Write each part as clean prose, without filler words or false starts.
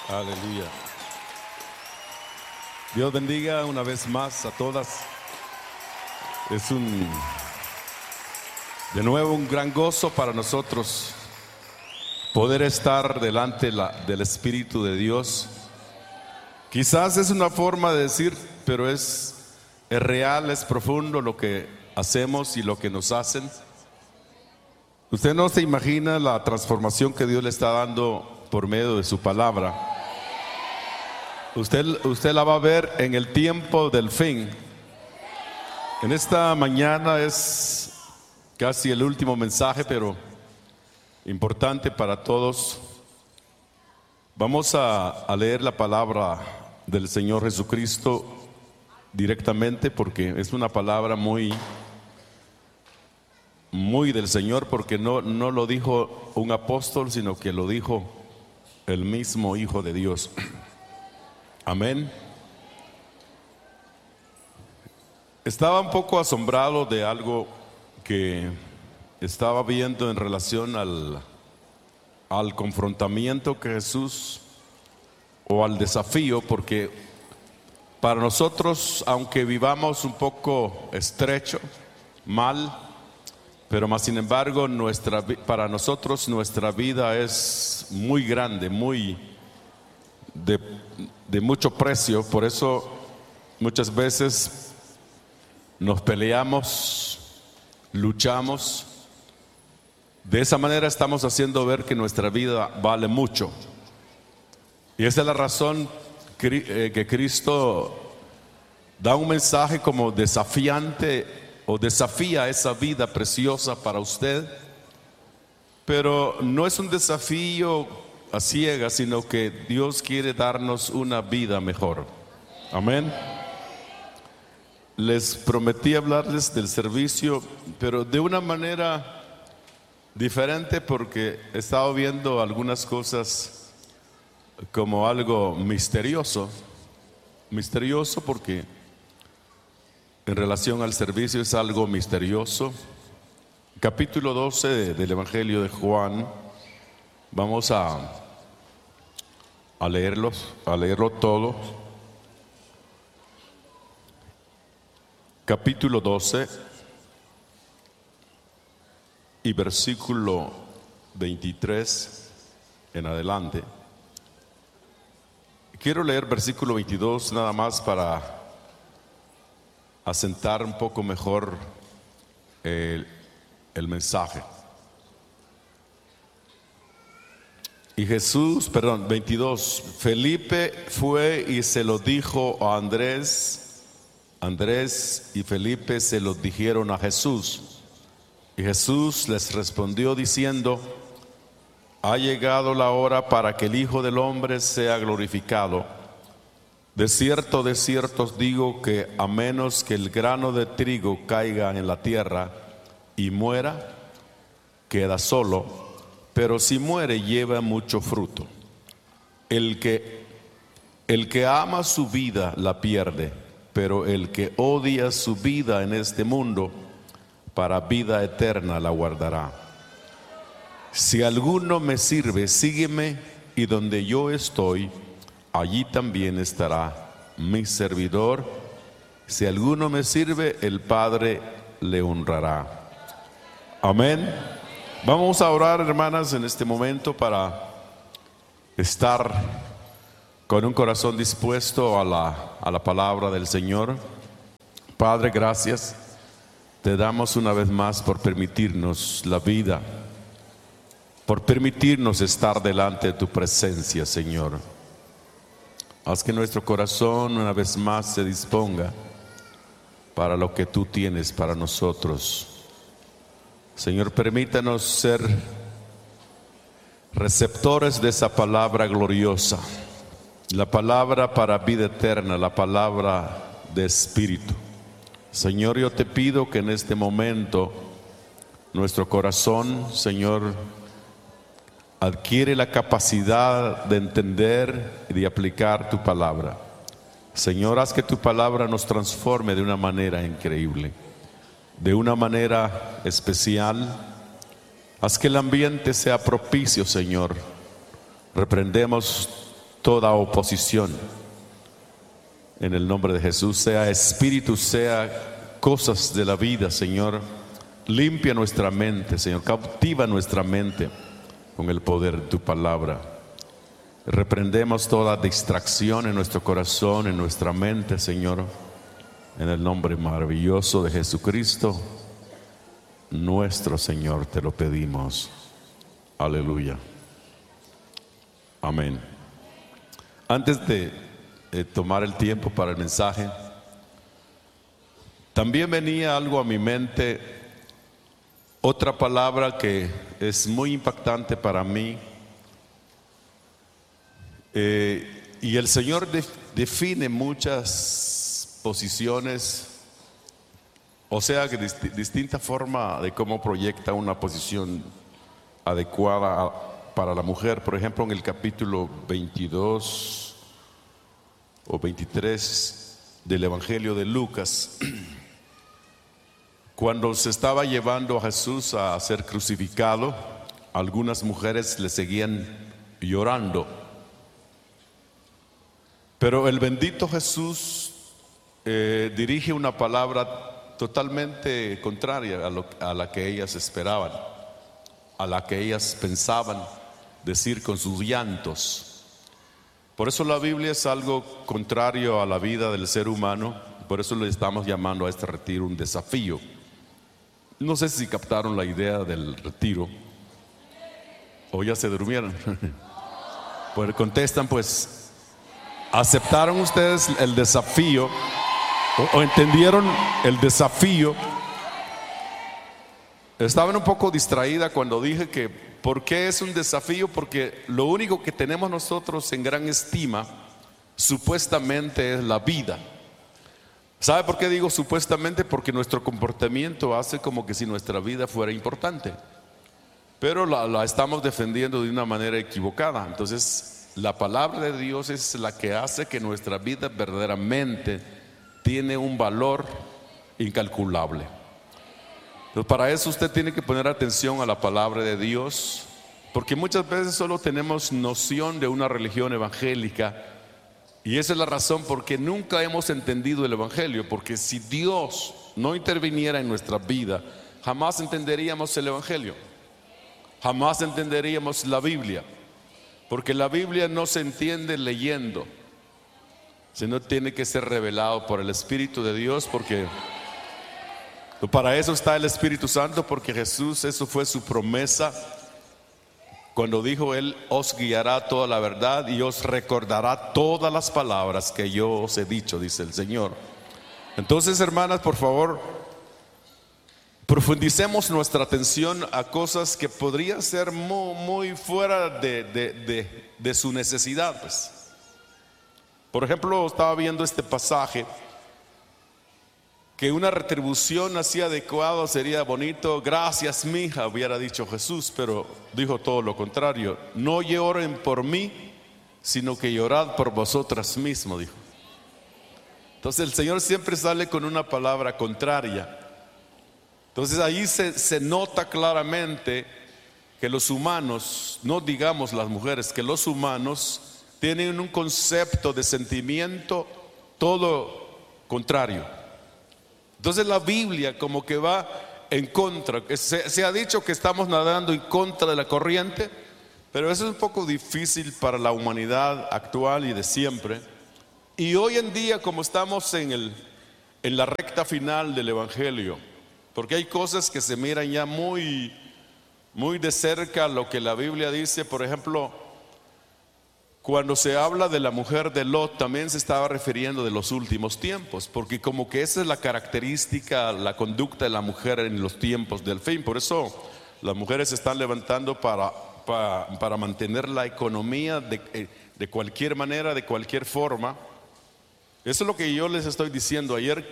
Aleluya. Dios bendiga una vez más a todas. Es de nuevo un gran gozo para nosotros poder estar delante del Espíritu de Dios. Quizás es una forma de decir, pero es real, es profundo lo que hacemos y lo que nos hacen. Usted no se imagina la transformación que Dios le está dando por medio de su palabra. Usted la va a ver en el tiempo del fin. En esta mañana es casi el último mensaje, pero importante para todos. Vamos a leer la palabra del Señor Jesucristo directamente, porque es una palabra muy del Señor, porque no lo dijo un apóstol, sino que lo dijo el mismo Hijo de Dios. Amén. Estaba un poco asombrado de algo que estaba viendo en relación al confrontamiento que Jesús, o al desafío, porque para nosotros, aunque vivamos un poco estrecho, mal, pero más sin embargo para nosotros nuestra vida es muy grande, muy de mucho precio. Por eso muchas veces nos peleamos, luchamos. De esa manera estamos haciendo ver que nuestra vida vale mucho. Y esa es la razón que Cristo da un mensaje como desafiante, o desafía esa vida preciosa para usted. Pero no es un desafío a ciegas, sino que Dios quiere darnos una vida mejor. Amén. Les prometí hablarles del servicio, pero de una manera diferente, porque he estado viendo algunas cosas como algo misterioso porque en relación al servicio es algo misterioso. Capítulo 12 del Evangelio de Juan. Vamos a leerlo todo. Capítulo 12 y versículo 23 en adelante. Quiero leer versículo 22 nada más para asentar un poco mejor el mensaje. Y 22. Felipe fue y se lo dijo a Andrés. Andrés y Felipe se lo dijeron a Jesús. Y Jesús les respondió diciendo: ha llegado la hora para que el Hijo del Hombre sea glorificado. De cierto os digo que a menos que el grano de trigo caiga en la tierra y muera, queda solo. Pero si muere, lleva mucho fruto. El que ama su vida la pierde, pero el que odia su vida en este mundo, para vida eterna la guardará. Si alguno me sirve, sígueme, y donde yo estoy, allí también estará mi servidor. Si alguno me sirve, el Padre le honrará. Amén. Vamos a orar, hermanas, en este momento para estar con un corazón dispuesto a la palabra del Señor. Padre, gracias. Te damos una vez más por permitirnos la vida, por permitirnos estar delante de tu presencia, Señor. Haz que nuestro corazón una vez más se disponga para lo que tú tienes para nosotros. Señor, permítanos ser receptores de esa palabra gloriosa, la palabra para vida eterna, la palabra de espíritu. Señor, yo te pido que en este momento nuestro corazón, Señor, adquiere la capacidad de entender y de aplicar tu palabra. Señor, haz que tu palabra nos transforme de una manera increíble, de una manera especial. Haz que el ambiente sea propicio, Señor. Reprendemos toda oposición. En el nombre de Jesús, sea espíritu, sea cosas de la vida, Señor, limpia nuestra mente, Señor, cautiva nuestra mente con el poder de tu palabra. Reprendemos toda distracción en nuestro corazón, en nuestra mente, Señor, en el nombre maravilloso de Jesucristo, nuestro Señor, te lo pedimos. Aleluya. Amén. Antes de tomar el tiempo para el mensaje, también venía algo a mi mente, otra palabra que es muy impactante para mí, y el Señor define muchas posiciones, o sea que distinta forma de cómo proyecta una posición adecuada para la mujer. Por ejemplo, en el capítulo 22 o 23 del Evangelio de Lucas, cuando se estaba llevando a Jesús a ser crucificado, algunas mujeres le seguían llorando, pero el bendito Jesús dirige una palabra totalmente contraria a la que ellas esperaban, a la que ellas pensaban decir con sus llantos. Por eso la Biblia es algo contrario a la vida del ser humano. Por eso le estamos llamando a este retiro un desafío. No sé si captaron la idea del retiro o ya se durmieron. Pues contestan, pues, ¿aceptaron ustedes el desafío o entendieron el desafío? Estaban un poco distraída cuando dije que ¿por qué es un desafío? Porque lo único que tenemos nosotros en gran estima supuestamente es la vida. ¿Sabe por qué digo supuestamente? Porque nuestro comportamiento hace como que si nuestra vida fuera importante, pero la estamos defendiendo de una manera equivocada. Entonces la palabra de Dios es la que hace que nuestra vida verdaderamente tiene un valor incalculable. Entonces, para eso usted tiene que poner atención a la palabra de Dios, porque muchas veces solo tenemos noción de una religión evangélica, y esa es la razón por qué nunca hemos entendido el evangelio. Porque si Dios no interviniera en nuestra vida, jamás entenderíamos el evangelio, jamás entenderíamos la Biblia, porque la Biblia no se entiende leyendo, sino tiene que ser revelado por el Espíritu de Dios, porque para eso está el Espíritu Santo, porque Jesús, eso fue su promesa cuando dijo: Él os guiará a toda la verdad y os recordará todas las palabras que yo os he dicho, dice el Señor. Entonces, hermanas, por favor, profundicemos nuestra atención a cosas que podrían ser muy fuera de su necesidad, pues. Por ejemplo, estaba viendo este pasaje, que una retribución así adecuada sería bonito. Gracias, mija, hubiera dicho Jesús, pero dijo todo lo contrario. No lloren por mí, sino que llorad por vosotras mismos, dijo. Entonces el Señor siempre sale con una palabra contraria. Entonces ahí se nota claramente que los humanos, no digamos las mujeres, que los humanos tienen un concepto de sentimiento todo contrario. Entonces la Biblia como que va en contra. Se ha dicho que estamos nadando en contra de la corriente, pero eso es un poco difícil para la humanidad actual y de siempre. Y hoy en día, como estamos en la recta final del Evangelio, porque hay cosas que se miran ya muy de cerca lo que la Biblia dice. Por ejemplo, cuando se habla de la mujer de Lot, también se estaba refiriendo de los últimos tiempos, porque como que esa es la característica, la conducta de la mujer en los tiempos del fin. Por eso las mujeres se están levantando para mantener la economía de cualquier manera, de cualquier forma. Eso es lo que yo les estoy diciendo. Ayer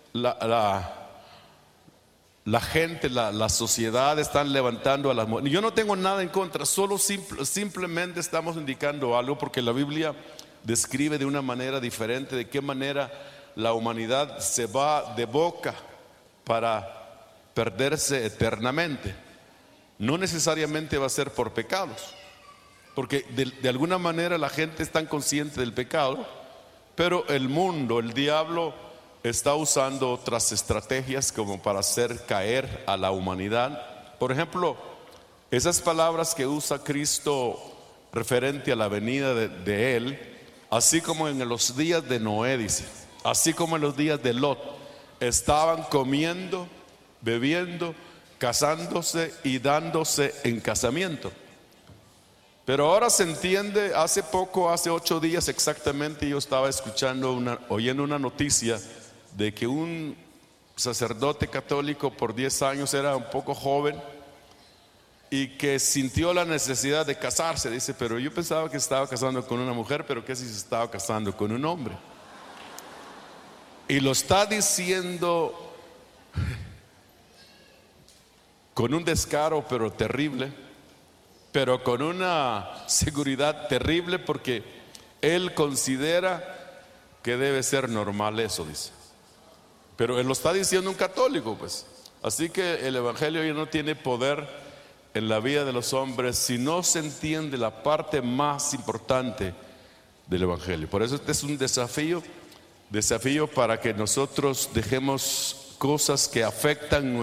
la gente, la sociedad están levantando a las mujeres. Yo no tengo nada en contra, solo simplemente estamos indicando algo, porque la Biblia describe de una manera diferente de qué manera la humanidad se va de boca para perderse eternamente. No necesariamente va a ser por pecados, porque de alguna manera la gente está consciente del pecado, pero el mundo, el diablo, está usando otras estrategias como para hacer caer a la humanidad. Por ejemplo, esas palabras que usa Cristo referente a la venida de Él, así como en los días de Noé, dice, así como en los días de Lot, estaban comiendo, bebiendo, casándose y dándose en casamiento. Pero ahora se entiende, hace 8 días exactamente, yo estaba oyendo una noticia de que un sacerdote católico por 10 años era un poco joven y que sintió la necesidad de casarse. Dice, pero yo pensaba que estaba casando con una mujer, pero ¿qué si se estaba casando con un hombre? Y lo está diciendo con un descaro pero terrible, pero con una seguridad terrible, porque él considera que debe ser normal eso, dice. Pero él lo está diciendo un católico, pues. Así que el evangelio ya no tiene poder en la vida de los hombres si no se entiende la parte más importante del evangelio. Por eso este es un desafío para que nosotros dejemos cosas que afectan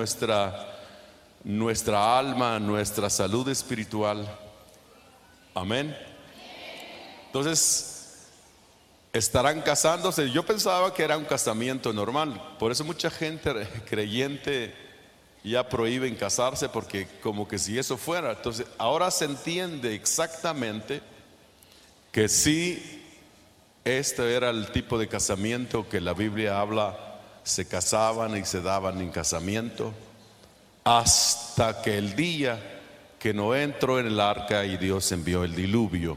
nuestra alma, nuestra salud espiritual. Amén. Entonces, estarán casándose. Yo pensaba que era un casamiento normal. Por eso mucha gente creyente ya prohíben casarse, porque como que si eso fuera. Entonces ahora se entiende exactamente que sí, este era el tipo de casamiento que la Biblia habla. Se casaban y se daban en casamiento hasta que el día que Noé entró en el arca y Dios envió el diluvio.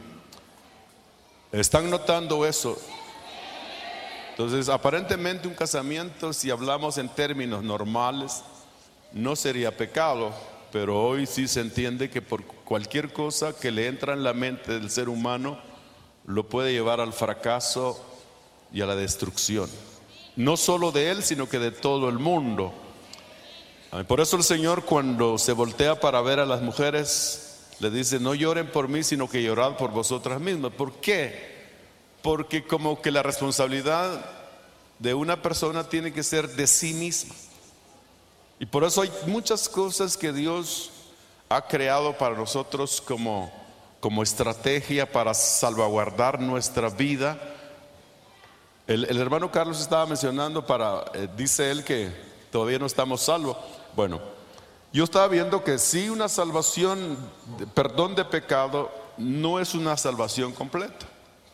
¿Están notando eso? Entonces, aparentemente un casamiento, si hablamos en términos normales, no sería pecado, pero hoy sí se entiende que por cualquier cosa que le entra en la mente del ser humano, lo puede llevar al fracaso y a la destrucción. No solo de él, sino que de todo el mundo. Por eso el Señor, cuando se voltea para ver a las mujeres, le dice, no lloren por mí, sino que llorad por vosotras mismas. ¿Por qué? Porque como que la responsabilidad de una persona tiene que ser de sí misma. Y por eso hay muchas cosas que Dios ha creado para nosotros como estrategia para salvaguardar nuestra vida. El hermano Carlos estaba mencionando dice él que todavía no estamos salvos. Bueno, yo estaba viendo que sí, una salvación, perdón de pecado, no es una salvación completa.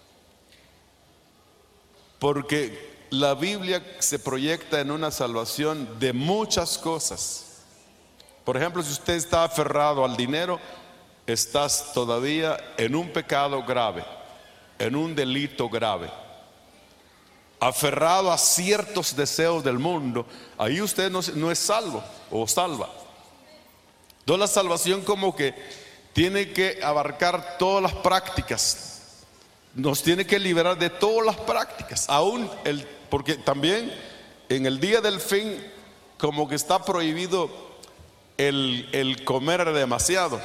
Porque la Biblia se proyecta en una salvación de muchas cosas. Por ejemplo, si usted está aferrado al dinero, estás todavía en un pecado grave, en un delito grave. Aferrado a ciertos deseos del mundo, ahí usted no es salvo o salva. Entonces la salvación como que tiene que abarcar todas las prácticas, nos tiene que liberar de todas las prácticas, porque también en el día del fin como que está prohibido el comer demasiado.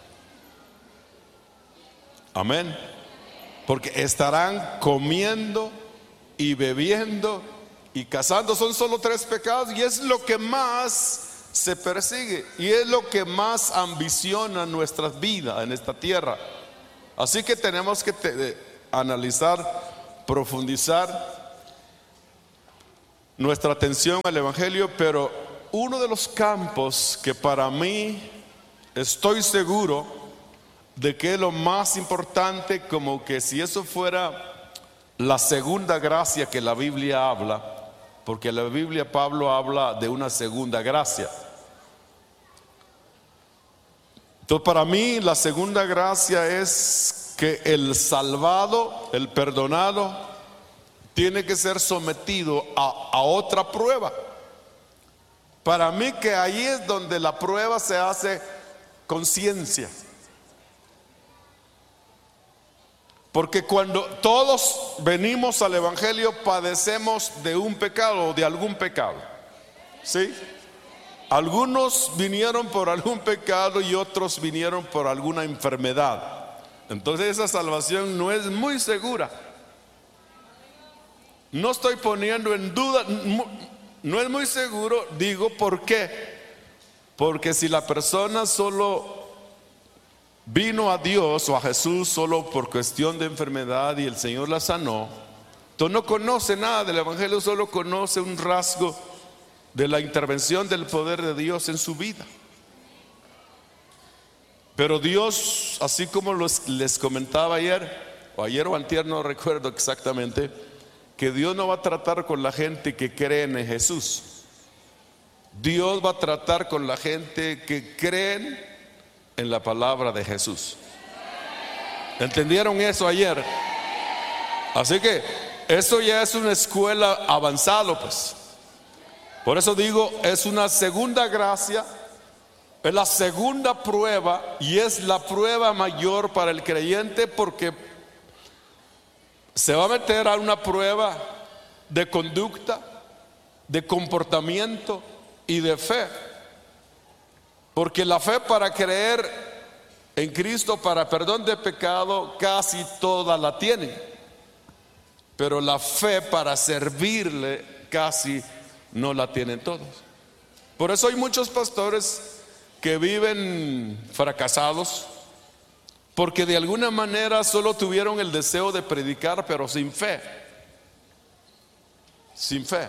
Amén. Porque estarán comiendo y bebiendo y casando. Son solo 3 pecados, y es lo que más se persigue y es lo que más ambiciona nuestras vidas en esta tierra. Así que tenemos que analizar, profundizar nuestra atención al evangelio. Pero uno de los campos que para mí estoy seguro de que es lo más importante, como que si eso fuera la segunda gracia que la Biblia habla, porque la Biblia Pablo habla de una segunda gracia. Entonces para mí la segunda gracia es que el salvado, el perdonado, tiene que ser sometido a otra prueba. Para mí que ahí es donde la prueba se hace conciencia. Porque cuando todos venimos al evangelio padecemos de un pecado o de algún pecado, ¿sí? Algunos vinieron por algún pecado y otros vinieron por alguna enfermedad. Entonces esa salvación no es muy segura. No estoy poniendo en duda, no es muy seguro, digo, ¿por qué? Porque si la persona solo vino a Dios o a Jesús solo por cuestión de enfermedad y el Señor la sanó, entonces no conoce nada del Evangelio, solo conoce un rasgo de la intervención del poder de Dios en su vida. Pero Dios, así como les comentaba ayer o antier, no recuerdo exactamente, que Dios no va a tratar con la gente que cree en Jesús. Dios va a tratar con la gente que creen en la palabra de Jesús. ¿Entendieron eso ayer? Así que eso ya es una escuela avanzada, pues. Por eso digo, es una segunda gracia, es la segunda prueba y es la prueba mayor para el creyente, porque se va a meter a una prueba de conducta, de comportamiento y de fe. Porque la fe para creer en Cristo para perdón de pecado casi toda la tienen, pero la fe para servirle casi no la tienen todos. Por eso hay muchos pastores que viven fracasados, porque de alguna manera solo tuvieron el deseo de predicar, pero sin fe. Sin fe.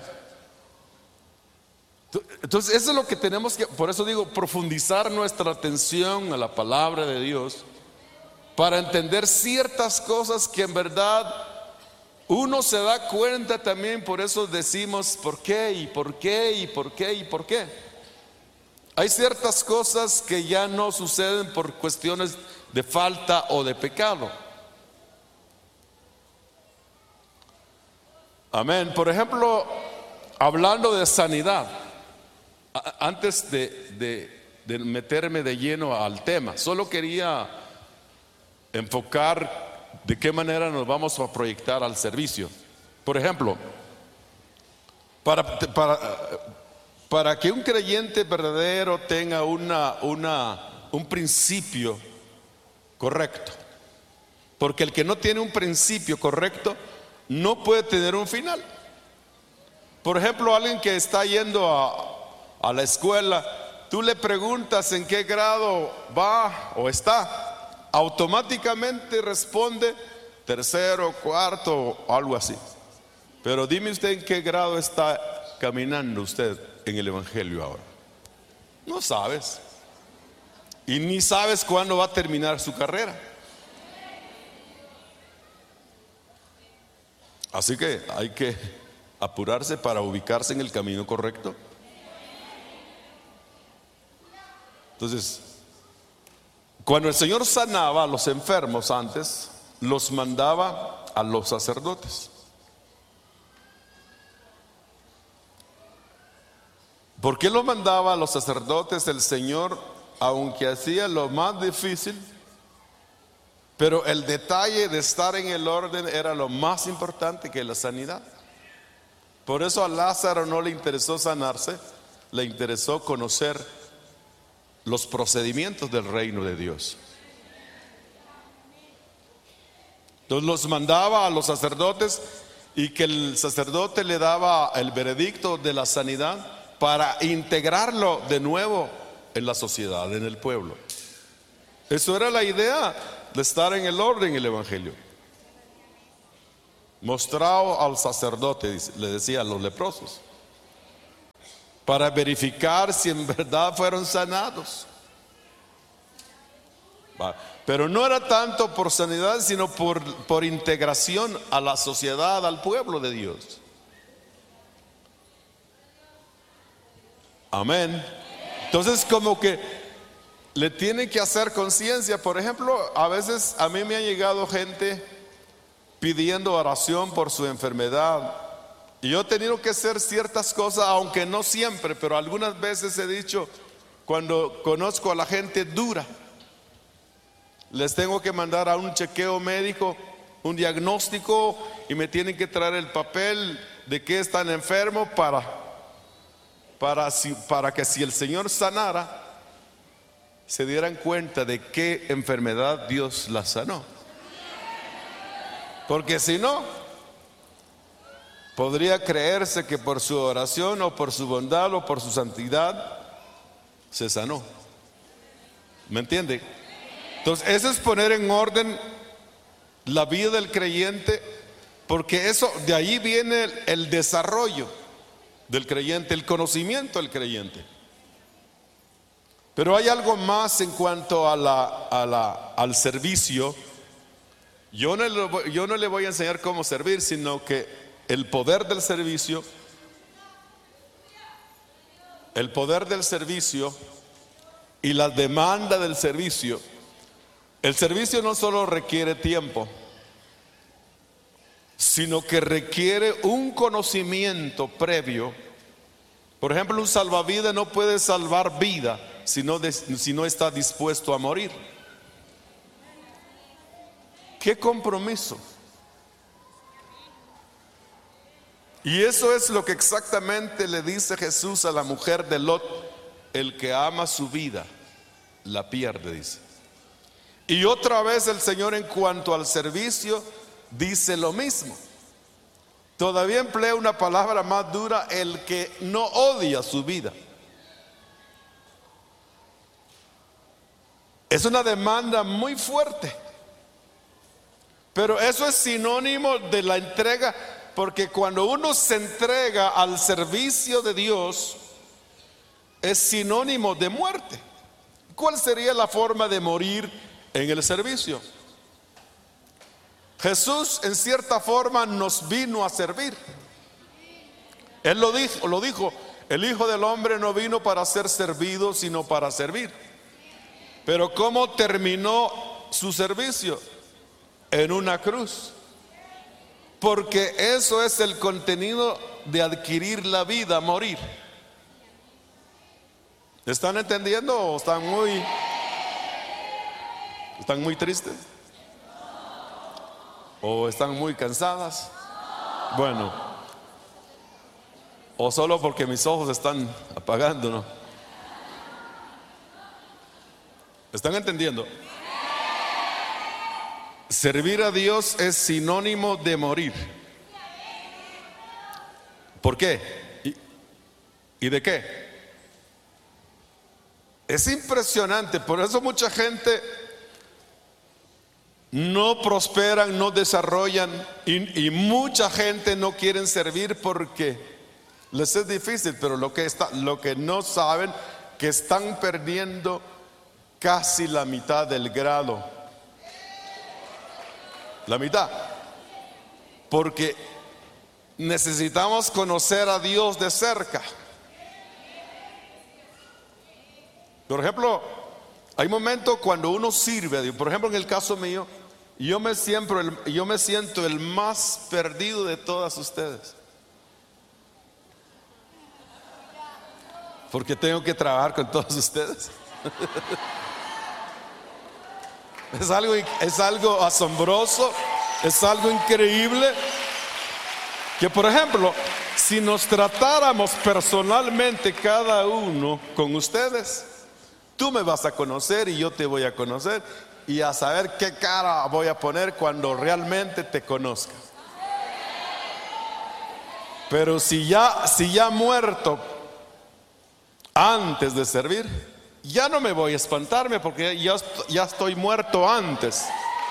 Entonces eso es lo que tenemos que, por eso digo, profundizar nuestra atención a la palabra de Dios, para entender ciertas cosas que en verdad uno se da cuenta también. Por eso decimos ¿por qué? ¿Y por qué? ¿Y por qué? ¿Y por qué? Hay ciertas cosas que ya no suceden por cuestiones de falta o de pecado. Amén. Por ejemplo, hablando de sanidad, antes de meterme de lleno al tema, solo quería enfocar de qué manera nos vamos a proyectar al servicio. Por ejemplo, para que un creyente verdadero tenga un principio correcto, porque el que no tiene un principio correcto no puede tener un final. Por ejemplo, alguien que está yendo a la escuela, tú le preguntas en qué grado va o está, automáticamente responde tercero, cuarto o algo así. Pero dime usted en qué grado está caminando usted en el Evangelio ahora. No sabes. Y ni sabes cuándo va a terminar su carrera. Así que hay que apurarse para ubicarse en el camino correcto. Entonces, cuando el Señor sanaba a los enfermos antes, los mandaba a los sacerdotes. ¿Por qué lo mandaba a los sacerdotes el Señor? Aunque hacía lo más difícil, pero el detalle de estar en el orden era lo más importante que la sanidad. Por eso a Lázaro no le interesó sanarse, le interesó conocer los procedimientos del reino de Dios. Entonces los mandaba a los sacerdotes, y que el sacerdote le daba el veredicto de la sanidad para integrarlo de nuevo en la sociedad, en el pueblo. Eso era la idea de estar en el orden del Evangelio. Mostrado al sacerdote, le decía a los leprosos, para verificar si en verdad fueron sanados. Pero no era tanto por sanidad, sino por integración a la sociedad, al pueblo de Dios. Amén. Entonces, como que le tienen que hacer conciencia. Por ejemplo, a veces a mí me ha llegado gente pidiendo oración por su enfermedad, y yo he tenido que hacer ciertas cosas, aunque no siempre, pero algunas veces he dicho, cuando conozco a la gente dura, les tengo que mandar a un chequeo médico, un diagnóstico, y me tienen que traer el papel de que están enfermos para que si el Señor sanara, se dieran cuenta de qué enfermedad Dios la sanó. Porque si no, podría creerse que por su oración o por su bondad o por su santidad se sanó. ¿Me entiende? Entonces, eso es poner en orden la vida del creyente, porque eso, de ahí viene el desarrollo del creyente, el conocimiento del creyente. Pero hay algo más en cuanto al servicio. Yo no le voy a enseñar cómo servir, sino que el poder del servicio y la demanda del servicio. El servicio no solo requiere tiempo, sino que requiere un conocimiento previo. Por ejemplo, un salvavidas no puede salvar vida si no está dispuesto a morir. ¡Qué compromiso! Y eso es lo que exactamente le dice Jesús a la mujer de Lot: el que ama su vida, la pierde, dice. Y otra vez el Señor, en cuanto al servicio, dice lo mismo. Todavía emplea una palabra más dura: el que no odia su vida. Es una demanda muy fuerte, pero eso es sinónimo de la entrega, porque cuando uno se entrega al servicio de Dios, es sinónimo de muerte. ¿Cuál sería la forma de morir en el servicio? Jesús, en cierta forma, nos vino a servir. Él lo dijo: el Hijo del Hombre no vino para ser servido, sino para servir. Pero ¿cómo terminó su servicio? En una cruz. Porque eso es el contenido de adquirir la vida, morir. ¿Están entendiendo o están muy tristes? ¿O están muy cansadas? Bueno, o solo porque mis ojos están apagando, ¿no? ¿Están entendiendo? Servir a Dios es sinónimo de morir. ¿Por qué? ¿Y de qué? Es impresionante. Por eso mucha gente no prosperan, no desarrollan, y mucha gente no quieren servir porque les es difícil. Pero lo que no saben, que están perdiendo casi la mitad del grado. La mitad. Porque necesitamos conocer a Dios de cerca. Por ejemplo, hay momentos cuando uno sirve a Dios. Por ejemplo, en el caso mío, yo me siento el más perdido de todas ustedes, porque tengo que trabajar con todos ustedes. Es algo asombroso, es algo increíble. Que, por ejemplo, si nos tratáramos personalmente cada uno con ustedes, tú me vas a conocer y yo te voy a conocer, y a saber qué cara voy a poner cuando realmente te conozca. Pero si ya muerto antes de servir, ya no me voy a espantarme, porque ya estoy muerto antes.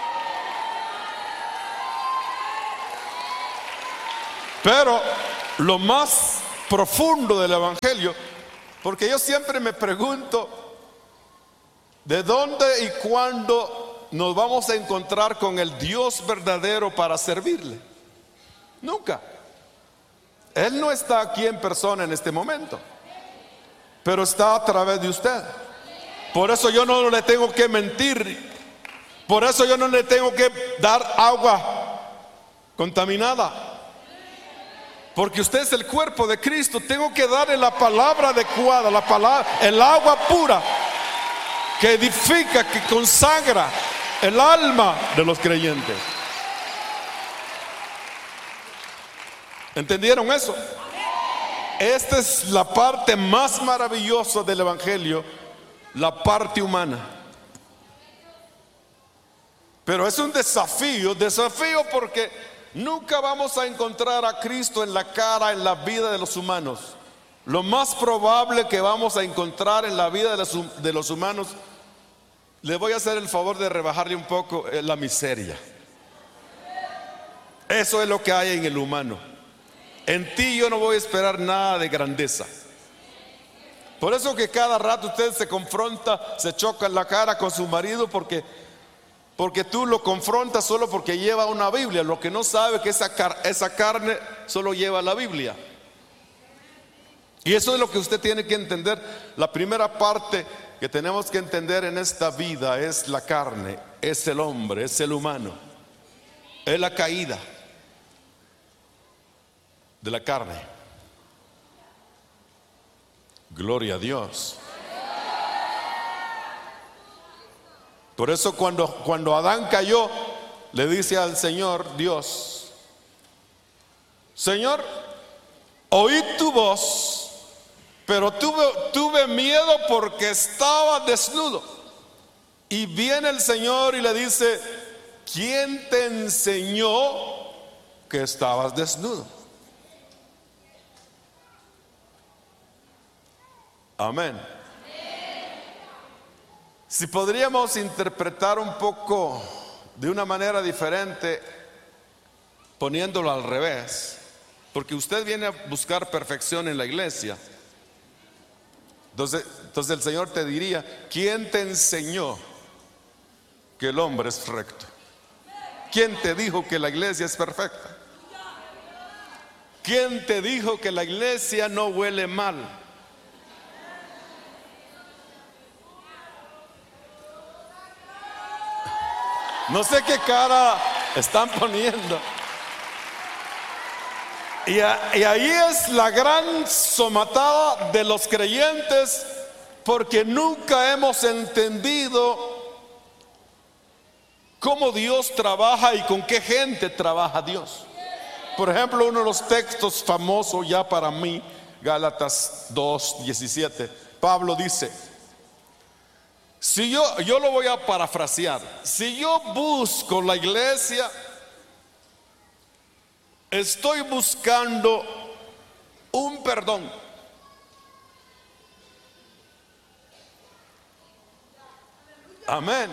Pero lo más profundo del Evangelio, porque yo siempre me pregunto, ¿de dónde y cuándo nos vamos a encontrar con el Dios verdadero para servirle? Nunca. Él no está aquí en persona en este momento, pero está a través de usted. Por eso yo no le tengo que mentir. Por eso yo no le tengo que dar agua contaminada. Porque usted es el cuerpo de Cristo. Tengo que darle la palabra adecuada, el agua pura, que edifica, que consagra el alma de los creyentes. ¿Entendieron eso? Esta es la parte más maravillosa del Evangelio, la parte humana. Pero es un desafío porque nunca vamos a encontrar a Cristo en la cara, en la vida de los humanos. Lo más probable que vamos a encontrar en la vida de los humanos, le voy a hacer el favor de rebajarle un poco, la miseria. Eso es lo que hay en el humano. En ti yo no voy a esperar nada de grandeza. Por eso que cada rato usted se confronta, se choca en la cara con su marido porque tú lo confrontas solo porque lleva una Biblia. Lo que no sabe que esa carne solo lleva la Biblia. Y eso es lo que usted tiene que entender. La primera parte que tenemos que entender en esta vida es la carne, es el hombre, es el humano, es la caída de la carne. Gloria a Dios. Por eso cuando Adán cayó, le dice al Señor Dios: Señor, oí tu voz, pero tuve miedo porque estaba desnudo. Y viene el Señor y le dice: ¿quién te enseñó que estabas desnudo? Amén. Si podríamos interpretar un poco de una manera diferente, poniéndolo al revés, porque usted viene a buscar perfección en la iglesia. Entonces el Señor te diría: ¿quién te enseñó que el hombre es recto? ¿Quién te dijo que la iglesia es perfecta? ¿Quién te dijo que la iglesia no huele mal? No sé qué cara están poniendo. Y ahí es la gran somatada de los creyentes, porque nunca hemos entendido cómo Dios trabaja y con qué gente trabaja Dios. Por ejemplo, uno de los textos famosos ya para mí, Gálatas 2:17, Pablo dice: si yo lo voy a parafrasear, si yo busco la iglesia, estoy buscando un perdón. Amén.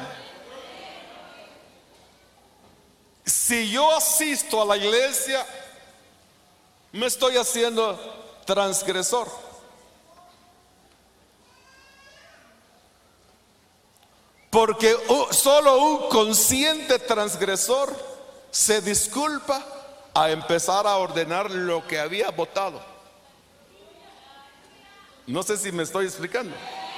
Si yo asisto a la iglesia, me estoy haciendo transgresor. Porque solo un consciente transgresor se disculpa a empezar a ordenar lo que había votado. No sé si me estoy explicando.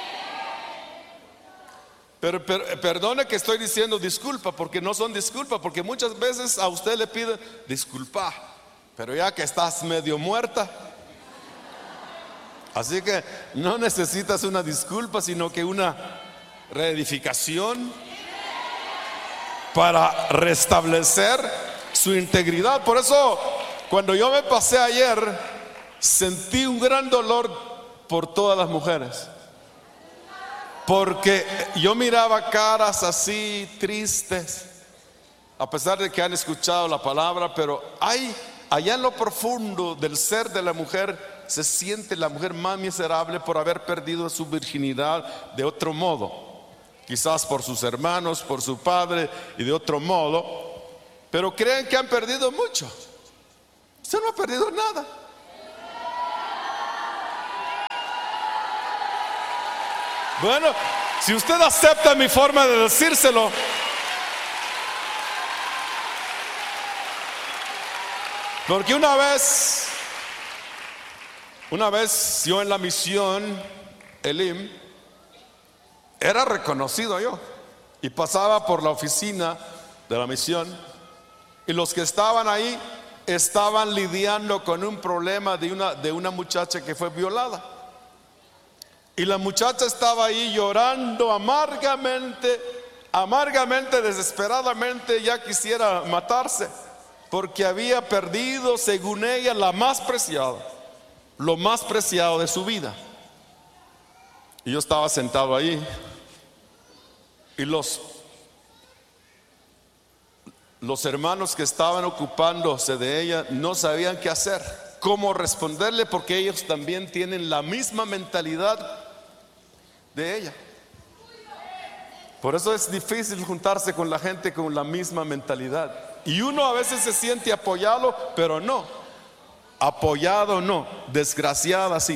Pero perdone que estoy diciendo disculpa, porque no son disculpas, porque muchas veces a usted le piden disculpa, pero ya que estás medio muerta, así que no necesitas una disculpa, sino que una reedificación para restablecer su integridad. Por eso cuando yo me pasé ayer, sentí un gran dolor por todas las mujeres, porque yo miraba caras así tristes, a pesar de que han escuchado la palabra, pero allá en lo profundo del ser de la mujer se siente la mujer más miserable por haber perdido su virginidad de otro modo. Quizás por sus hermanos, por su padre y de otro modo, pero creen que han perdido mucho. Usted no ha perdido nada. Bueno, si usted acepta mi forma de decírselo, porque una vez yo en la misión Elim era reconocido yo, y pasaba por la oficina de la misión, y los que estaban ahí estaban lidiando con un problema de una muchacha que fue violada, y la muchacha estaba ahí llorando amargamente, desesperadamente, ya quisiera matarse, porque había perdido, según ella, lo más preciado de su vida. Y yo estaba sentado ahí y los hermanos que estaban ocupándose de ella no sabían qué hacer, cómo responderle, porque ellos también tienen la misma mentalidad de ella. Por eso es difícil juntarse con la gente con la misma mentalidad. Y uno a veces se siente apoyado, pero no. Apoyado no, desgraciada sí.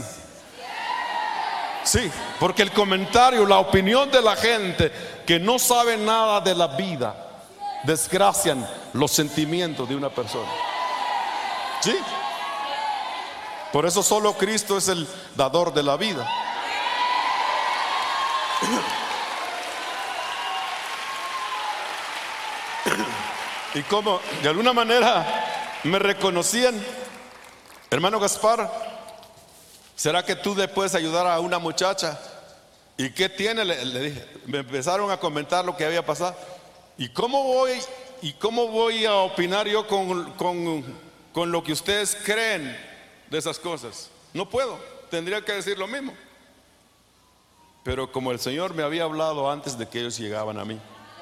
Sí, porque el comentario, la opinión de la gente que no sabe nada de la vida, desgracian los sentimientos de una persona. Sí. Por eso solo Cristo es el dador de la vida. Y como de alguna manera me reconocían, hermano Gaspar, ¿será que tú le puedes ayudar a una muchacha? ¿Y qué tiene? Le dije. Me empezaron a comentar lo que había pasado. ¿Y cómo voy a opinar yo con lo que ustedes creen de esas cosas? No puedo, tendría que decir lo mismo. Pero como el Señor me había hablado antes de que ellos llegaban a mí,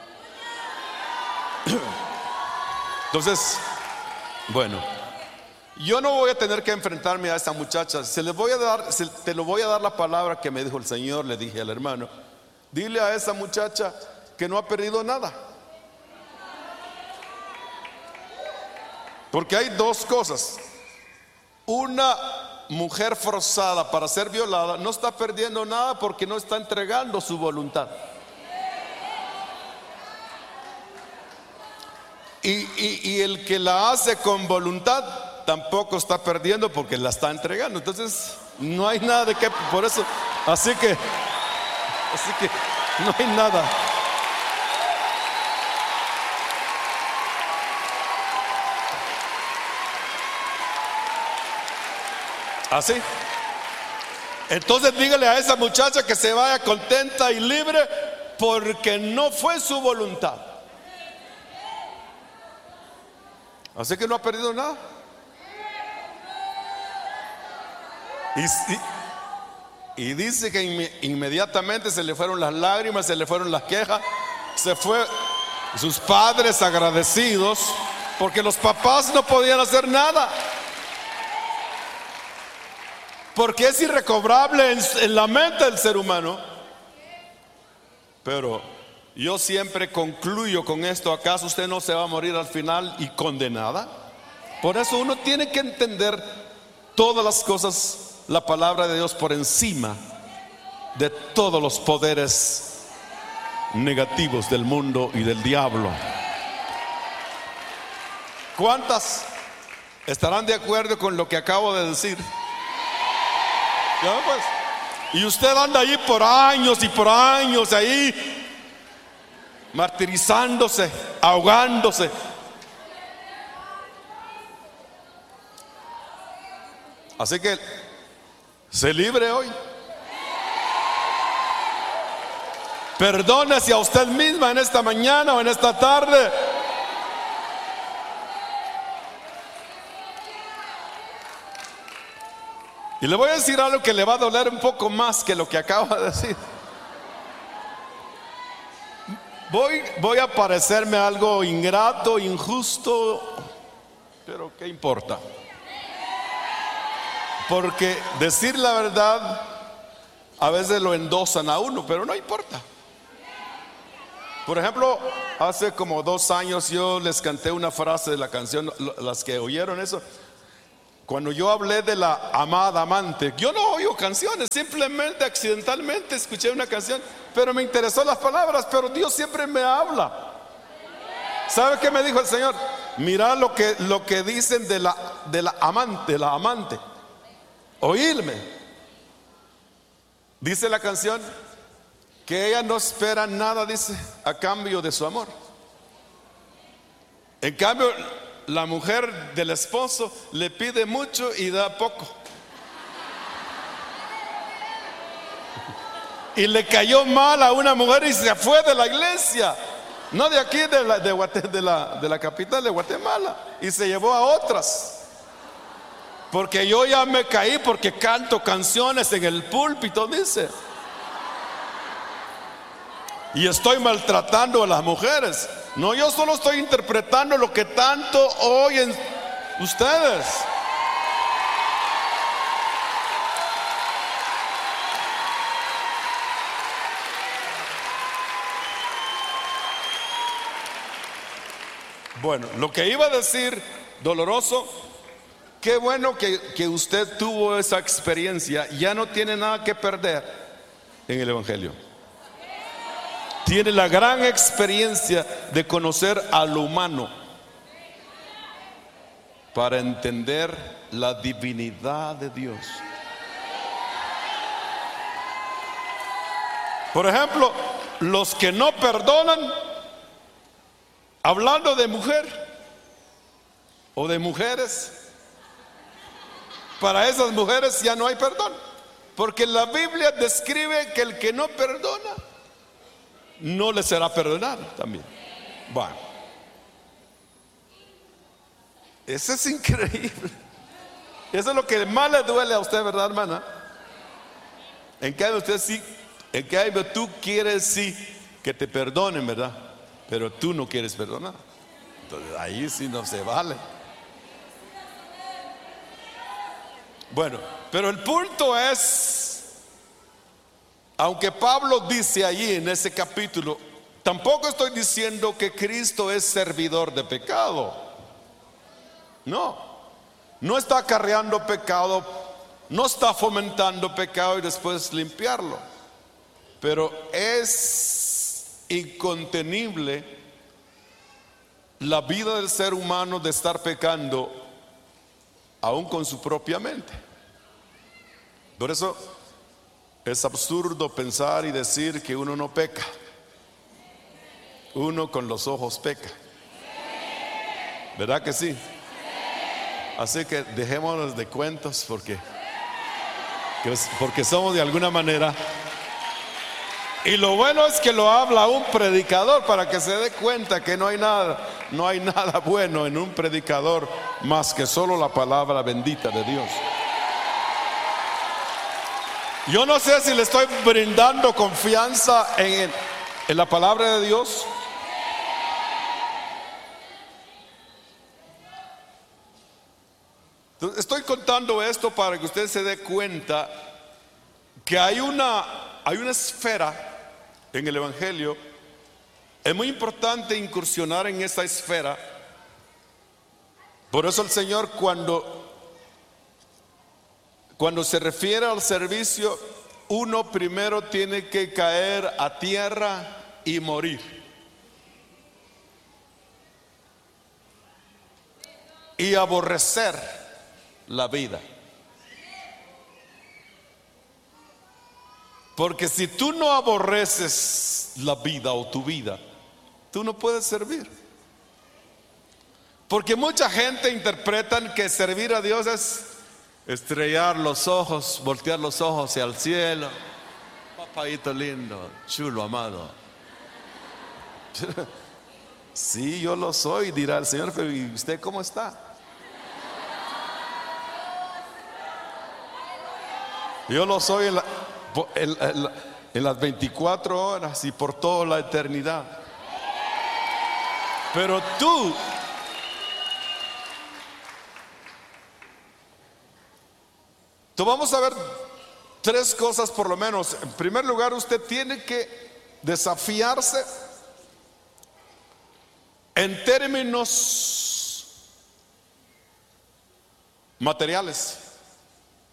entonces, bueno, yo no voy a tener que enfrentarme a esta muchacha. Te lo voy a dar la palabra que me dijo el Señor. Le dije al hermano: dile a esa muchacha que no ha perdido nada. Porque hay dos cosas. Una mujer forzada para ser violada no está perdiendo nada, porque no está entregando su voluntad. Y el que la hace con voluntad tampoco está perdiendo, porque la está entregando. Entonces no hay nada de qué, por eso, así que no hay nada. Así. Entonces dígale a esa muchacha que se vaya contenta y libre, porque no fue su voluntad. Así que no ha perdido nada. Y dice que inmediatamente se le fueron las lágrimas, se le fueron las quejas, se fue sus padres agradecidos, porque los papás no podían hacer nada, porque es irrecobrable en la mente del ser humano. Pero yo siempre concluyo con esto: ¿acaso usted no se va a morir al final y condenada? Por eso uno tiene que entender todas las cosas, la palabra de Dios, por encima de todos los poderes negativos del mundo y del diablo. ¿Cuántas estarán de acuerdo con lo que acabo de decir? ¿Ya pues? Y usted anda ahí por años y por años ahí, martirizándose, ahogándose. Así que se libre hoy. Perdónese a usted misma en esta mañana o en esta tarde. Y le voy a decir algo que le va a doler un poco más que lo que acabo de decir. Voy a parecerme algo ingrato, injusto, pero ¿qué importa? Porque decir la verdad a veces lo endosan a uno, pero no importa. Por ejemplo, hace como 2 años yo les canté una frase de la canción, las que oyeron eso. Cuando yo hablé de la amada amante, yo no oigo canciones, simplemente accidentalmente escuché una canción, pero me interesó las palabras. Pero Dios siempre me habla. ¿Sabe qué me dijo el Señor? Mira lo que dicen de la amante. Oírme. Dice la canción que ella no espera nada, dice, a cambio de su amor. En cambio, la mujer del esposo le pide mucho y da poco. Y le cayó mal a una mujer y se fue de la iglesia, no de aquí, de la capital de Guatemala, y se llevó a otras. Porque yo ya me caí porque canto canciones en el púlpito, dice. y estoy maltratando a las mujeres. No, yo solo estoy interpretando lo que tanto oyen ustedes. Bueno, lo que iba a decir, doloroso, qué bueno que usted tuvo esa experiencia. Ya no tiene nada que perder en el Evangelio. Tiene la gran experiencia de conocer a lo humano para entender la divinidad de Dios. Por ejemplo, los que no perdonan, hablando de mujer o de mujeres, para esas mujeres ya no hay perdón, porque la Biblia describe que el que no perdona no le será perdonado también. Bueno, eso es increíble. Eso es lo que más le duele a usted, ¿verdad, hermana? En cambio usted sí, en cambio tú quieres sí que te perdonen, ¿verdad? Pero tú no quieres perdonar. Entonces ahí sí no se vale. Bueno, pero el punto es, aunque Pablo dice allí en ese capítulo, tampoco estoy diciendo que Cristo es servidor de pecado. No, no está acarreando pecado, no está fomentando pecado y después limpiarlo. Pero es incontenible la vida del ser humano de estar pecando aún con su propia mente. Por eso es absurdo pensar y decir que uno no peca. Uno con los ojos peca. ¿Verdad que sí? Así que dejémonos de cuentos porque somos de alguna manera. Y lo bueno es que lo habla un predicador para que se dé cuenta que no hay nada bueno en un predicador más que solo la palabra bendita de Dios. Yo no sé si le estoy brindando confianza en la palabra de Dios. Entonces, estoy contando esto para que usted se dé cuenta que hay una esfera en el Evangelio. Es muy importante incursionar en esa esfera. Por eso el Señor cuando se refiere al servicio, uno primero tiene que caer a tierra y morir. Y aborrecer la vida. Porque si tú no aborreces la vida o tu vida, tú no puedes servir. Porque mucha gente interpreta que servir a Dios es estrellar los ojos, voltear los ojos hacia el cielo. Papadito lindo, chulo, amado. Sí, yo lo soy, dirá el Señor, pero ¿y usted cómo está? Yo lo soy en las 24 horas y por toda la eternidad. Pero tú vamos a ver tres cosas por lo menos. En primer lugar, usted tiene que desafiarse en términos materiales.